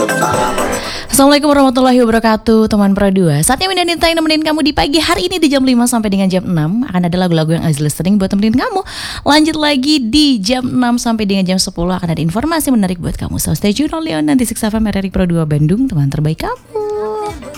Assalamualaikum warahmatullahi wabarakatuh, teman Pro 2. Saatnya Mindan Time nemenin kamu di pagi hari ini di jam 5 sampai dengan jam 6. Akan ada lagu-lagu yang Aziz listening buat temenin kamu. Lanjut lagi di jam 6 sampai dengan jam 10 akan ada informasi menarik buat kamu. So stay tune only on 96 FM RRI Pro 2 Bandung, teman terbaik kamu.